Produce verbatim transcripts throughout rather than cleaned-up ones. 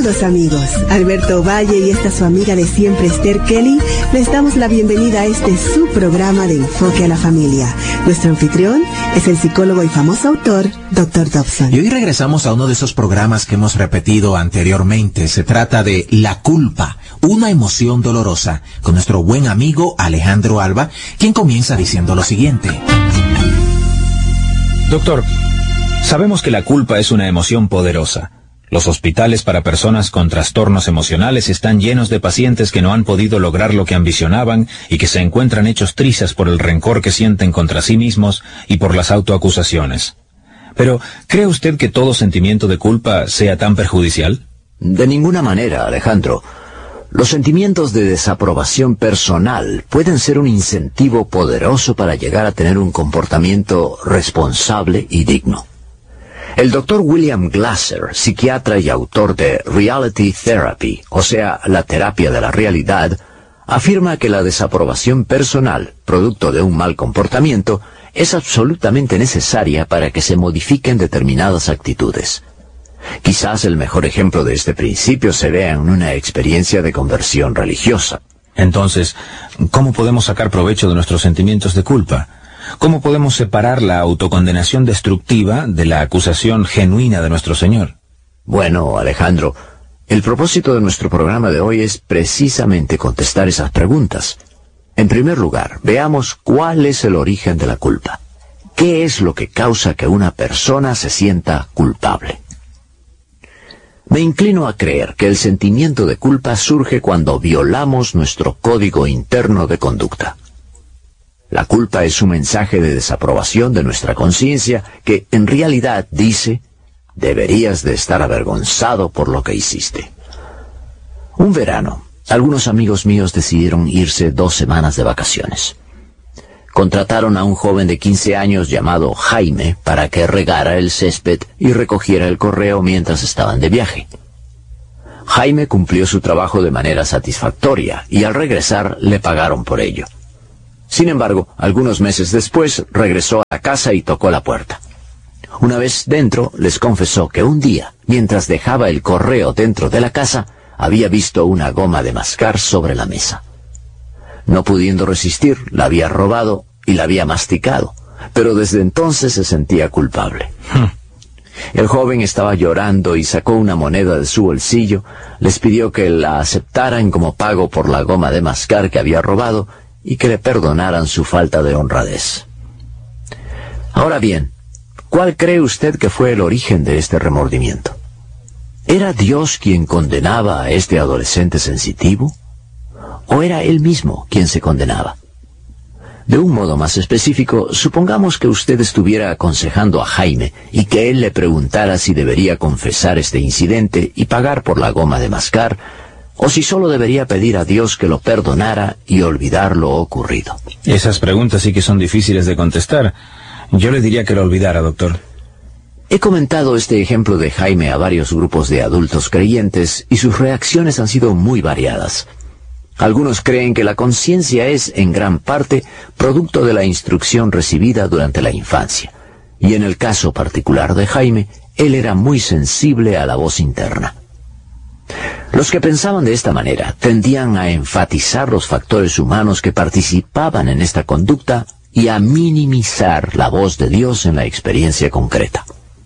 Queridos amigos, Alberto Valle y esta su amiga de siempre, Esther Kelly, les damos la bienvenida a este su programa de Enfoque a la Familia. Nuestro anfitrión es el psicólogo y famoso autor, doctor Dobson. Y hoy regresamos a uno de esos programas que hemos repetido anteriormente. Se trata de la culpa, una emoción dolorosa, con nuestro buen amigo Alejandro Alba, quien comienza diciendo lo siguiente. Doctor, sabemos que la culpa es una emoción poderosa. Los hospitales para personas con trastornos emocionales están llenos de pacientes que no han podido lograr lo que ambicionaban y que se encuentran hechos trizas por el rencor que sienten contra sí mismos y por las autoacusaciones. Pero, ¿cree usted que todo sentimiento de culpa sea tan perjudicial? De ninguna manera, Alejandro. Los sentimientos de desaprobación personal pueden ser un incentivo poderoso para llegar a tener un comportamiento responsable y digno. El doctor William Glasser, psiquiatra y autor de Reality Therapy, o sea, la terapia de la realidad, afirma que la desaprobación personal, producto de un mal comportamiento, es absolutamente necesaria para que se modifiquen determinadas actitudes. Quizás el mejor ejemplo de este principio se vea en una experiencia de conversión religiosa. Entonces, ¿cómo podemos sacar provecho de nuestros sentimientos de culpa? ¿Cómo podemos separar la autocondenación destructiva de la acusación genuina de nuestro Señor? Bueno, Alejandro, el propósito de nuestro programa de hoy es precisamente contestar esas preguntas. En primer lugar, veamos cuál es el origen de la culpa. ¿Qué es lo que causa que una persona se sienta culpable? Me inclino a creer que el sentimiento de culpa surge cuando violamos nuestro código interno de conducta. La culpa es un mensaje de desaprobación de nuestra conciencia que en realidad dice, deberías de estar avergonzado por lo que hiciste. Un verano, algunos amigos míos decidieron irse dos semanas de vacaciones. Contrataron a un joven de quince años llamado Jaime para que regara el césped y recogiera el correo mientras estaban de viaje. Jaime cumplió su trabajo de manera satisfactoria y al regresar le pagaron por ello. Sin embargo, algunos meses después regresó a la casa y tocó la puerta. Una vez dentro, les confesó que un día, mientras dejaba el correo dentro de la casa, había visto una goma de mascar sobre la mesa. No pudiendo resistir, la había robado y la había masticado, pero desde entonces se sentía culpable. El joven estaba llorando y sacó una moneda de su bolsillo, les pidió que la aceptaran como pago por la goma de mascar que había robado y que le perdonaran su falta de honradez. Ahora bien, ¿cuál cree usted que fue el origen de este remordimiento? ¿Era Dios quien condenaba a este adolescente sensitivo? ¿O era él mismo quien se condenaba? De un modo más específico, supongamos que usted estuviera aconsejando a Jaime y que él le preguntara si debería confesar este incidente y pagar por la goma de mascar, o si solo debería pedir a Dios que lo perdonara y olvidar lo ocurrido. Esas preguntas sí que son difíciles de contestar. Yo le diría que lo olvidara, doctor. He comentado este ejemplo de Jaime a varios grupos de adultos creyentes y sus reacciones han sido muy variadas. Algunos creen que la conciencia es, en gran parte, producto de la instrucción recibida durante la infancia. Y en el caso particular de Jaime, él era muy sensible a la voz interna. Los que pensaban de esta manera tendían a enfatizar los factores humanos que participaban en esta conducta y a minimizar la voz de Dios en la experiencia concreta.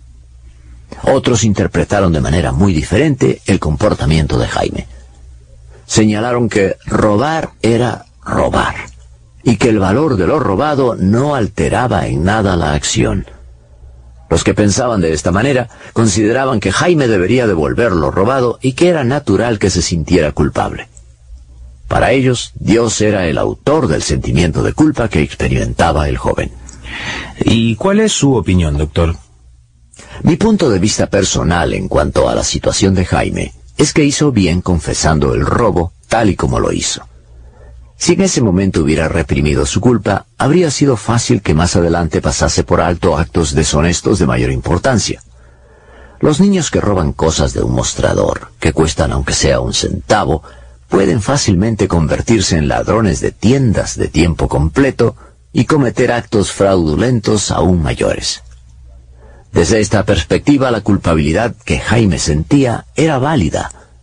Otros interpretaron de manera muy diferente el comportamiento de Jaime. Señalaron que robar era robar, y que el valor de lo robado no alteraba en nada la acción. Los que pensaban de esta manera consideraban que Jaime debería devolver lo robado y que era natural que se sintiera culpable. Para ellos, Dios era el autor del sentimiento de culpa que experimentaba el joven. ¿Y cuál es su opinión, doctor? Mi punto de vista personal en cuanto a la situación de Jaime es que hizo bien confesando el robo tal y como lo hizo. Si en ese momento hubiera reprimido su culpa, habría sido fácil que más adelante pasase por alto actos deshonestos de mayor importancia. Los niños que roban cosas de un mostrador, que cuestan aunque sea un centavo, pueden fácilmente convertirse en ladrones de tiendas de tiempo completo y cometer actos fraudulentos aún mayores. Desde esta perspectiva, la culpabilidad que Jaime sentía era válida,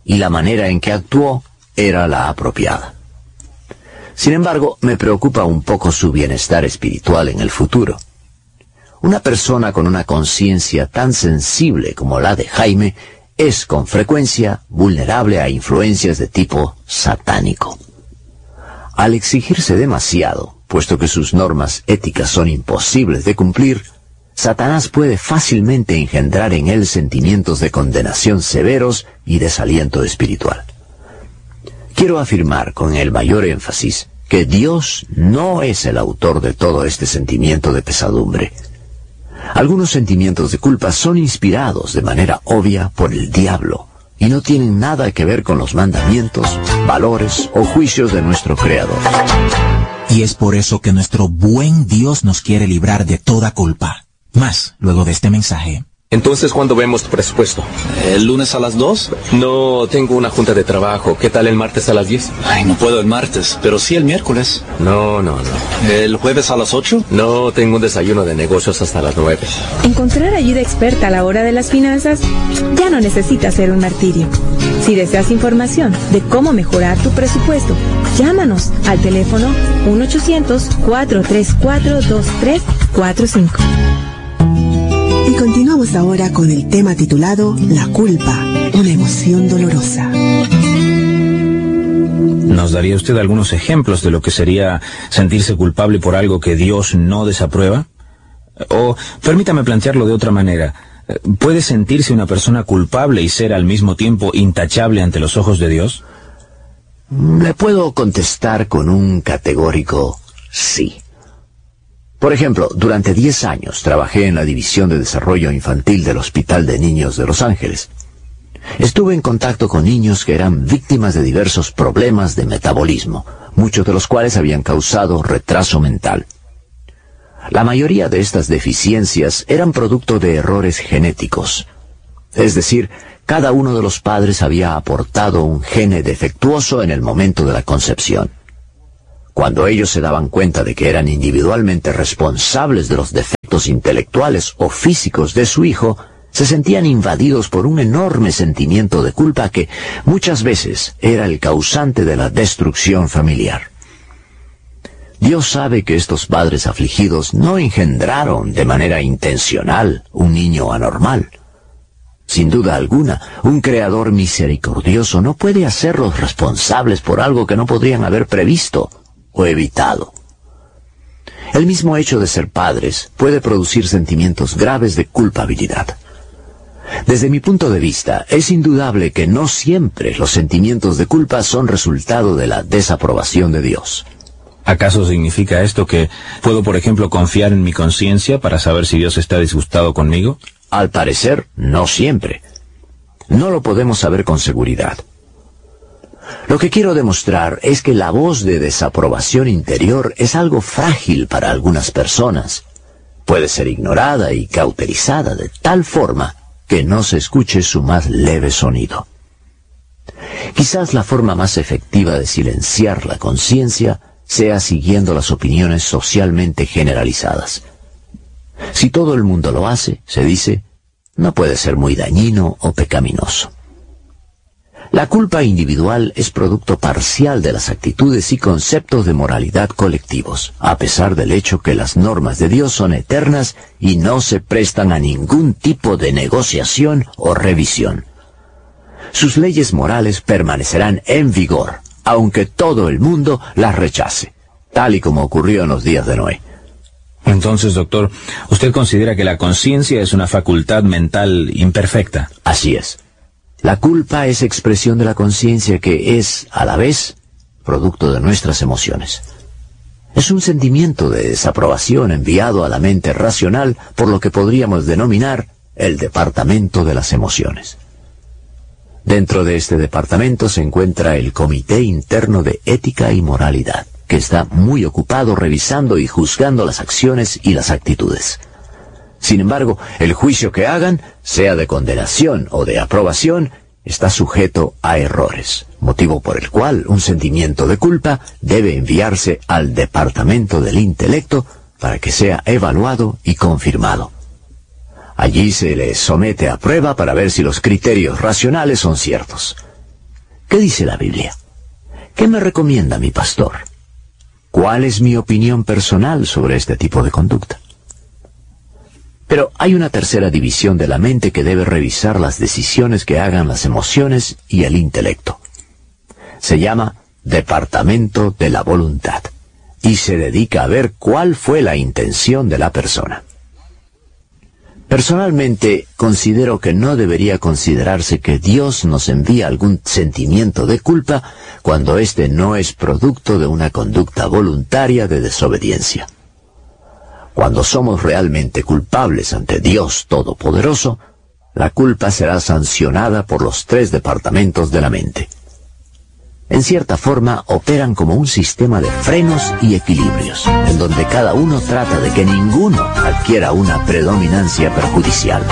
y la manera en que actuó era la apropiada. Sin embargo, me preocupa un poco su bienestar espiritual en el futuro. Una persona con una conciencia tan sensible como la de Jaime es con frecuencia vulnerable a influencias de tipo satánico. Al exigirse demasiado, puesto que sus normas éticas son imposibles de cumplir, Satanás puede fácilmente engendrar en él sentimientos de condenación severos y desaliento espiritual. Quiero afirmar con el mayor énfasis que Dios no es el autor de todo este sentimiento de pesadumbre. Algunos sentimientos de culpa son inspirados de manera obvia por el diablo y no tienen nada que ver con los mandamientos, valores o juicios de nuestro Creador. Y es por eso que nuestro buen Dios nos quiere librar de toda culpa. Más luego de este mensaje. Entonces, ¿cuándo vemos tu presupuesto? ¿El lunes a las dos? No, tengo una junta de trabajo. ¿Qué tal el martes a las diez? Ay, no puedo el martes, pero sí el miércoles. No, no, no. ¿El jueves a las ocho? No, tengo un desayuno de negocios hasta las nueve. Encontrar ayuda experta a la hora de las finanzas ya no necesita ser un martirio. Si deseas información de cómo mejorar tu presupuesto, llámanos al teléfono uno ochocientos, cuatro tres cuatro, dos tres cuatro cinco. Y continuamos ahora con el tema titulado La culpa, una emoción dolorosa. ¿Nos daría usted algunos ejemplos de lo que sería sentirse culpable por algo que Dios no desaprueba? O, permítame plantearlo de otra manera, ¿puede sentirse una persona culpable y ser al mismo tiempo intachable ante los ojos de Dios? Le puedo contestar con un categórico sí. Por ejemplo, durante diez años trabajé en la División de Desarrollo Infantil del Hospital de Niños de Los Ángeles. Estuve en contacto con niños que eran víctimas de diversos problemas de metabolismo, muchos de los cuales habían causado retraso mental. La mayoría de estas deficiencias eran producto de errores genéticos. Es decir, cada uno de los padres había aportado un gene defectuoso en el momento de la concepción. Cuando ellos se daban cuenta de que eran individualmente responsables de los defectos intelectuales o físicos de su hijo, se sentían invadidos por un enorme sentimiento de culpa que muchas veces era el causante de la destrucción familiar. Dios sabe que estos padres afligidos no engendraron de manera intencional un niño anormal. Sin duda alguna, un creador misericordioso no puede hacerlos responsables por algo que no podrían haber previsto o evitado. El mismo hecho de ser padres puede producir sentimientos graves de culpabilidad. Desde mi punto de vista, es indudable que no siempre los sentimientos de culpa son resultado de la desaprobación de Dios. ¿Acaso significa esto que puedo, por ejemplo, confiar en mi conciencia para saber si Dios está disgustado conmigo? Al parecer, no siempre. No lo podemos saber con seguridad. Lo que quiero demostrar es que la voz de desaprobación interior es algo frágil para algunas personas. Puede ser ignorada y cauterizada de tal forma que no se escuche su más leve sonido. Quizás la forma más efectiva de silenciar la conciencia sea siguiendo las opiniones socialmente generalizadas. Si todo el mundo lo hace, se dice, no puede ser muy dañino o pecaminoso. La culpa individual es producto parcial de las actitudes y conceptos de moralidad colectivos, a pesar del hecho que las normas de Dios son eternas y no se prestan a ningún tipo de negociación o revisión. Sus leyes morales permanecerán en vigor, aunque todo el mundo las rechace, tal y como ocurrió en los días de Noé. Entonces, doctor, ¿usted considera que la conciencia es una facultad mental imperfecta? Así es. La culpa es expresión de la conciencia que es, a la vez, producto de nuestras emociones. Es un sentimiento de desaprobación enviado a la mente racional por lo que podríamos denominar el departamento de las emociones. Dentro de este departamento se encuentra el Comité Interno de Ética y Moralidad, que está muy ocupado revisando y juzgando las acciones y las actitudes. Sin embargo, el juicio que hagan, sea de condenación o de aprobación, está sujeto a errores, motivo por el cual un sentimiento de culpa debe enviarse al Departamento del Intelecto para que sea evaluado y confirmado. Allí se le somete a prueba para ver si los criterios racionales son ciertos. ¿Qué dice la Biblia? ¿Qué me recomienda mi pastor? ¿Cuál es mi opinión personal sobre este tipo de conducta? Pero hay una tercera división de la mente que debe revisar las decisiones que hagan las emociones y el intelecto. Se llama Departamento de la Voluntad y se dedica a ver cuál fue la intención de la persona. Personalmente, considero que no debería considerarse que Dios nos envía algún sentimiento de culpa cuando éste no es producto de una conducta voluntaria de desobediencia. Cuando somos realmente culpables ante Dios Todopoderoso, la culpa será sancionada por los tres departamentos de la mente. En cierta forma, operan como un sistema de frenos y equilibrios, en donde cada uno trata de que ninguno adquiera una predominancia perjudicial.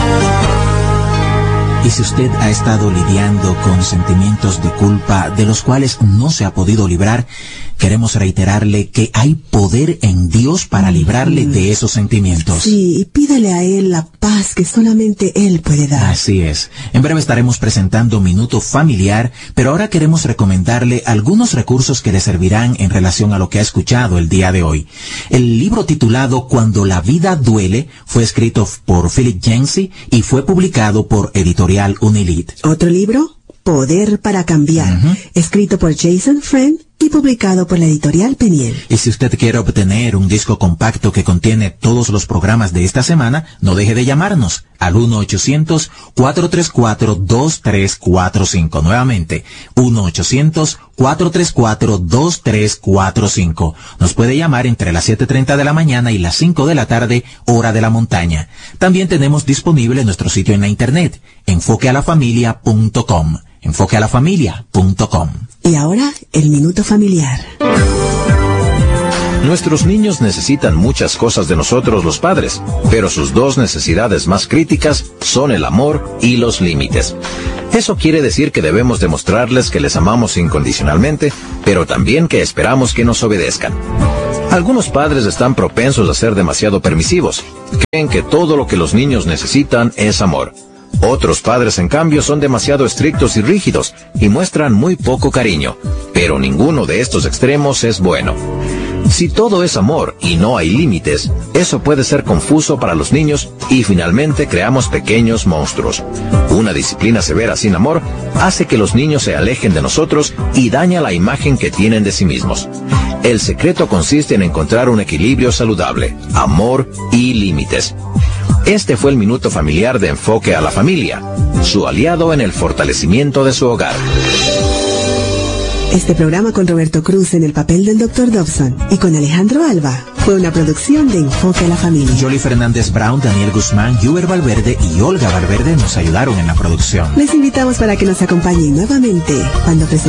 Y si usted ha estado lidiando con sentimientos de culpa de los cuales no se ha podido librar, queremos reiterarle que hay poder en Dios para librarle de esos sentimientos. Sí, y pídale a Él la paz que solamente Él puede dar. Así es. En breve estaremos presentando Minuto Familiar, pero ahora queremos recomendarle algunos recursos que le servirán en relación a lo que ha escuchado el día de hoy. El libro titulado Cuando la vida duele fue escrito por Philip Yancey y fue publicado por Editorial Unilit. Otro libro, Poder para Cambiar, uh-huh. escrito por Jason Friend y publicado por la editorial Peniel. Y si usted quiere obtener un disco compacto que contiene todos los programas de esta semana, no deje de llamarnos al uno ochocientos, cuatro tres cuatro, dos tres cuatro cinco. Nuevamente, uno ochocientos, cuatro tres cuatro, dos tres cuatro cinco. Nos puede llamar entre las siete treinta de la mañana y las cinco de la tarde, hora de la montaña. También tenemos disponible nuestro sitio en la internet, enfoque a la familia punto com. enfoque a la familia punto com. Y ahora, el Minuto Familiar. Nuestros niños necesitan muchas cosas de nosotros los padres, pero sus dos necesidades más críticas son el amor y los límites. Eso quiere decir que debemos demostrarles que les amamos incondicionalmente, pero también que esperamos que nos obedezcan. Algunos padres están propensos a ser demasiado permisivos. Creen que todo lo que los niños necesitan es amor. Otros padres, en cambio, son demasiado estrictos y rígidos y muestran muy poco cariño, pero ninguno de estos extremos es bueno. Si todo es amor y no hay límites, eso puede ser confuso para los niños y finalmente creamos pequeños monstruos. Una disciplina severa sin amor hace que los niños se alejen de nosotros y daña la imagen que tienen de sí mismos. El secreto consiste en encontrar un equilibrio saludable, amor y límites. Este fue el Minuto Familiar de Enfoque a la Familia, su aliado en el fortalecimiento de su hogar. Este programa con Roberto Cruz en el papel del doctor Dobson y con Alejandro Alba fue una producción de Enfoque a la Familia. Jolie Fernández Brown, Daniel Guzmán, Yuber Valverde y Olga Valverde nos ayudaron en la producción. Les invitamos para que nos acompañen nuevamente cuando presentemos